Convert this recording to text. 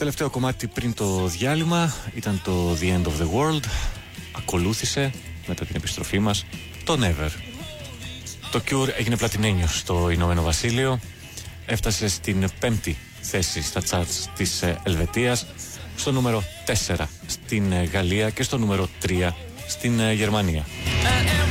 τελευταίο κομμάτι πριν το διάλειμμα ήταν το The End of the World. Ακολούθησε μετά την επιστροφή μας το Never. Το Cure έγινε πλατινένιος στο Ηνωμένο Βασίλειο. Έφτασε στην 5η θέση στα charts της Ελβετίας, στο νούμερο 4 στην Γαλλία και στο νούμερο 3 στην Γερμανία.